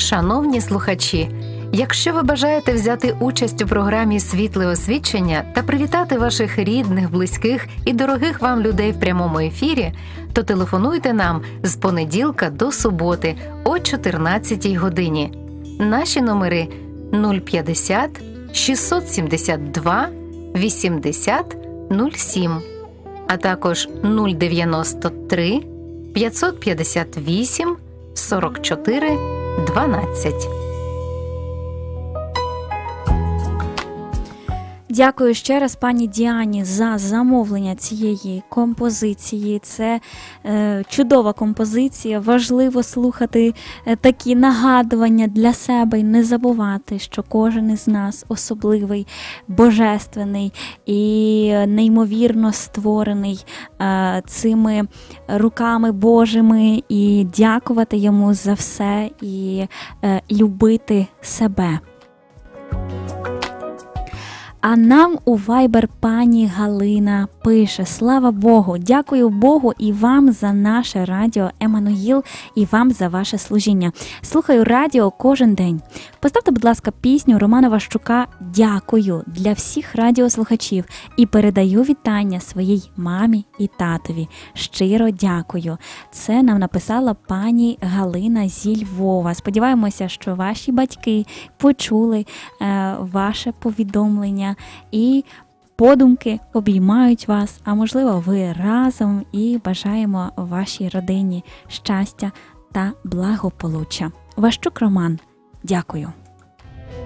Шановні слухачі, якщо ви бажаєте взяти участь у програмі «Світле освічення» та привітати ваших рідних, близьких і дорогих вам людей в прямому ефірі, то телефонуйте нам з понеділка до суботи о 14-й годині. Наші номери 050 672 80 07, а також 093 558 44 12. Дякую ще раз пані Діані за замовлення цієї композиції. Це чудова композиція. Важливо слухати такі нагадування для себе і не забувати, що кожен із нас особливий, божественний і неймовірно створений цими руками Божими, і дякувати йому за все і любити себе. А нам у Viber пані Галина пише: слава Богу, дякую Богу і вам за наше радіо Еммануїл і вам за ваше служіння. Слухаю радіо кожен день. Поставте, будь ласка, пісню Романа Ващука «Дякую» для всіх радіослухачів і передаю вітання своїй мамі і татові. Щиро дякую. Це нам написала пані Галина зі Львова. Сподіваємося, що ваші батьки почули ваше повідомлення і подумки обіймають вас, а можливо ви разом, і бажаємо вашій родині щастя та благополуччя. Ващук Роман, дякую.